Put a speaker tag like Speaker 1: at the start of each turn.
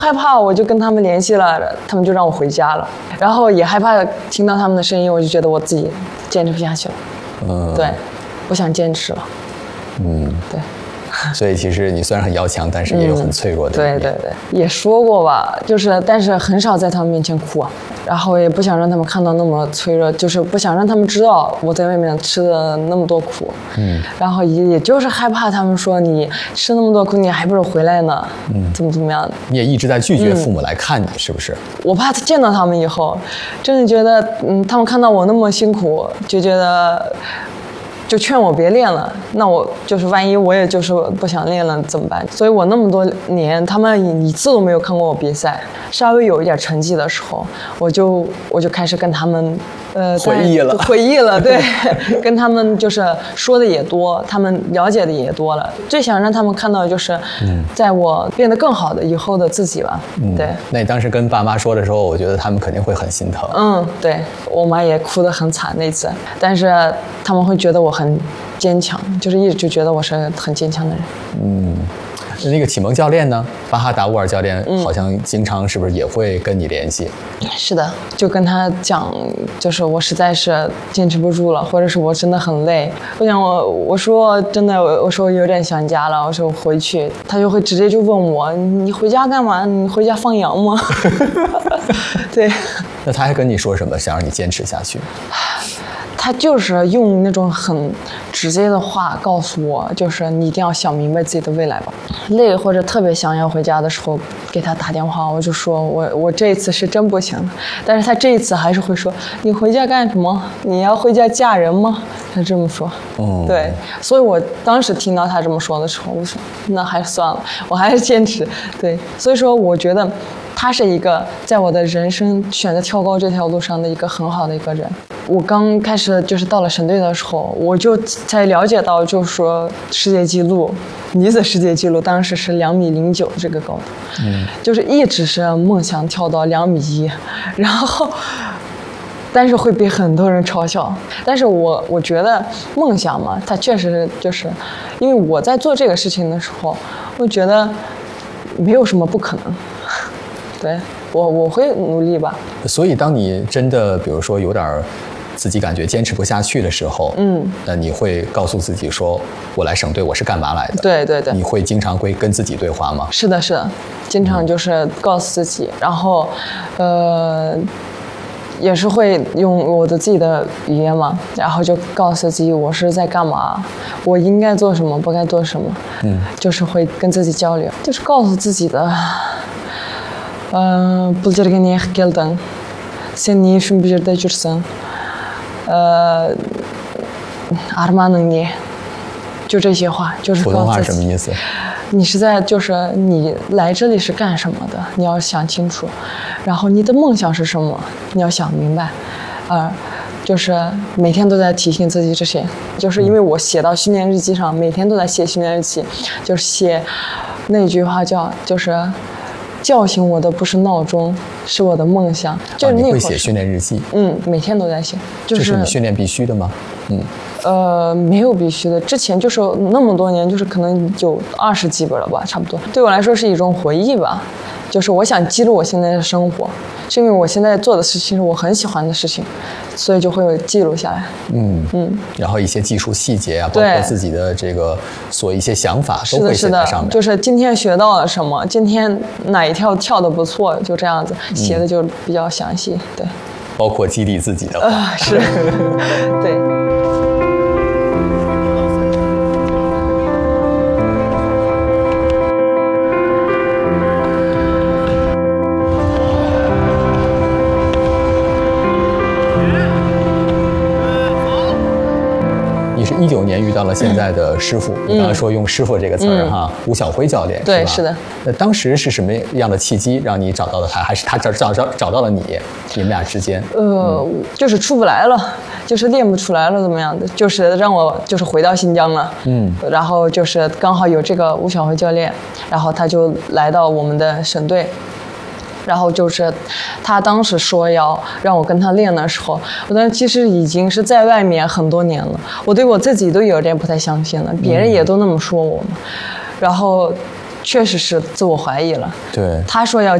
Speaker 1: 害怕，我就跟他们联系了，他们就让我回家了。然后也害怕听到他们的声音，我就觉得我自己坚持不下去了。对，不想坚持了。对。
Speaker 2: 所以其实你虽然很要强，但是也有很脆弱的一面。
Speaker 1: 对，也说过吧，但是很少在他们面前哭，然后也不想让他们看到那么脆弱，就是不想让他们知道我在外面吃的那么多苦。然后也就是害怕他们说你吃那么多苦，你还不如回来呢。怎么样的？
Speaker 2: 你也一直在拒绝父母来看你，是不是？
Speaker 1: 我怕见到他们以后，真的觉得，他们看到我那么辛苦，就觉得。就劝我别练了，那我就是万一我也就是不想练了怎么办？所以我那么多年，他们一次都没有看过我比赛。稍微有一点成绩的时候，我就开始跟他们回忆了，对，跟他们就是说的也多，他们了解的也多了。最想让他们看到的就是，在我变得更好的以后的自己吧。对。
Speaker 2: 那你当时跟爸妈说的时候，我觉得他们肯定会很心疼。
Speaker 1: 对，我妈也哭得很惨那次，但是他们会觉得我很坚强，就是一直就觉得我是很坚强的人。
Speaker 2: 那个启蒙教练呢？巴哈达乌尔教练好像经常是不是也会跟你联系？
Speaker 1: 是的，就跟他讲，就是我实在是坚持不住了，或者是我真的很累。我说真的，我说我有点想家了，我说我回去，他就会直接就问我，你回家干嘛？你回家放羊吗？对。
Speaker 2: 那他还跟你说什么？想让你坚持下去？
Speaker 1: 他就是用那种很直接的话告诉我，就是你一定要想明白自己的未来吧。累或者特别想要回家的时候，给他打电话，我就说我这一次是真不行了。但是他这一次还是会说，你回家干什么？你要回家嫁人吗？他这么说。对，所以我当时听到他这么说的时候，我说那还是算了，我还是坚持。对，所以说我觉得他是一个在我的人生选择跳高这条路上的一个很好的一个人。我刚开始就是到了省队的时候，我就才了解到，就是说世界纪录，女子世界纪录当时是2.09米这个高度，就是一直是梦想跳到2.1米，然后，但是会被很多人嘲笑。但是我觉得梦想嘛，它确实就是，因为我在做这个事情的时候，我觉得没有什么不可能，对。我会努力吧。
Speaker 2: 所以当你真的比如说有点自己感觉坚持不下去的时候，那你会告诉自己说，我来省队我是干嘛来的？
Speaker 1: 对。
Speaker 2: 你会经常会跟自己对话吗？
Speaker 1: 是的，经常就是告诉自己，然后也是会用我的自己的语言嘛，然后就告诉自己我是在干嘛，我应该做什么，不该做什么，就是会跟自己交流，就是告诉自己的。бұл жерге неғып келдің? Сен не үшін бұл жерде жүрсің? Арманың не? 就这些话，就是
Speaker 2: 普通话什么意思？
Speaker 1: 你是在就是你来这里是干什么的？你要想清楚，然后你的梦想是什么？你要想明白，就是每天都在提醒自己这些，就是因为我写到训练日记上，每天都在写训练日记，就是写那句话就是叫醒我的不是闹钟，是我的梦想。就是
Speaker 2: 你会写训练日记？
Speaker 1: 每天都在写。这
Speaker 2: 是你训练必须的吗？
Speaker 1: 没有必须的。之前就是那么多年，就是可能有20几本了吧，差不多。对我来说是一种回忆吧，就是我想记录我现在的生活，是因为我现在做的事情是我很喜欢的事情，所以就会记录下来。
Speaker 2: 然后一些技术细节啊，包括自己的这个一些想法都会写在上面。
Speaker 1: 就是今天学到了什么，今天哪一跳跳得不错，就这样子写的就比较详细。对，
Speaker 2: 包括激励自己的话。
Speaker 1: 是，对。
Speaker 2: 19年遇到了现在的师傅，你刚才说用师傅这个词儿哈，吴晓辉教练，
Speaker 1: 对，是的。
Speaker 2: 那当时是什么样的契机让你找到了他，还是他找到了你？你们俩之间？
Speaker 1: 就是出不来了，就是练不出来了，怎么样的？就是让我就是回到新疆了，然后就是刚好有这个吴晓辉教练，然后他就来到我们的省队。然后就是他当时说要让我跟他练的时候，我当时其实已经是在外面很多年了，我对我自己都有点不太相信了，别人也都那么说我嘛。然后确实是自我怀疑了。
Speaker 2: 对，
Speaker 1: 他说要